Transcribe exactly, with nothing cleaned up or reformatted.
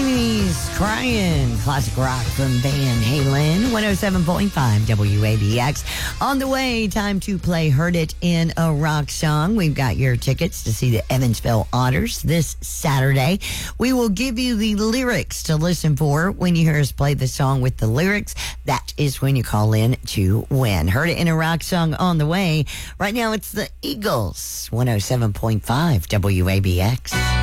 He's Crying. Classic rock from Van Halen. one oh seven point five W A B X. On the way, time to play Heard It in a Rock Song. We've got your tickets to see the Evansville Otters this Saturday. We will give you the lyrics to listen for. When you hear us play the song with the lyrics, that is when you call in to win. Heard It in a Rock Song on the way. Right now, it's the Eagles. one oh seven point five W A B X.